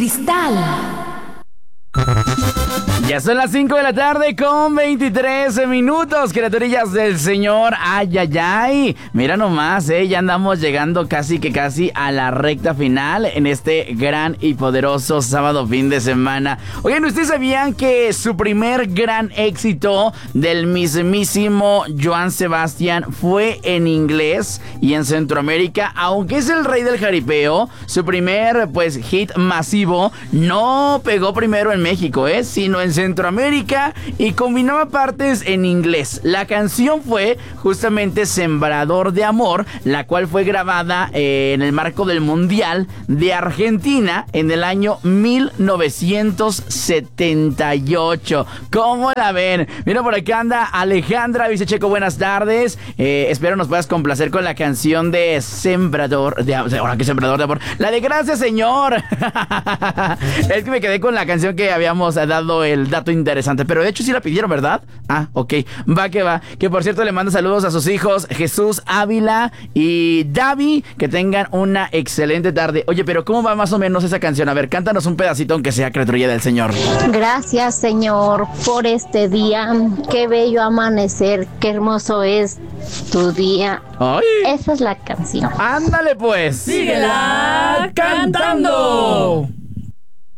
cristal. Ya son las 5 de la tarde con 23 minutos, criaturillas del Señor. Ay, ay, ay. Mira nomás, ya andamos llegando casi a la recta final en este gran y poderoso sábado fin de semana. Oigan, ¿ustedes sabían que su primer gran éxito del mismísimo Joan Sebastián fue en inglés y en Centroamérica? Aunque es el rey del jaripeo, su primer hit masivo no pegó primero en México, sino en Centroamérica, y combinaba partes en inglés. La canción fue justamente Sembrador de Amor, la cual fue grabada en el marco del Mundial de Argentina en el año 1978. ¿Cómo la ven? Mira, por acá anda Alejandra, dice: Checo, buenas tardes. Espero nos puedas complacer con la canción de Sembrador de Amor. Ahora que Sembrador de Amor, la de Gracias Señor. Es que me quedé con la canción que habíamos dado el dato interesante, pero de hecho sí la pidieron, ¿verdad? Ah, ok, va que va. Que por cierto le mando saludos a sus hijos Jesús Ávila y Davi, que tengan una excelente tarde. Oye, pero ¿cómo va más o menos esa canción? A ver, cántanos un pedacito, aunque sea, criatura del Señor. Gracias, Señor, por este día. Qué bello amanecer, qué hermoso es tu día. ¡Ay! Esa es la canción. Ándale pues. Síguela cantando.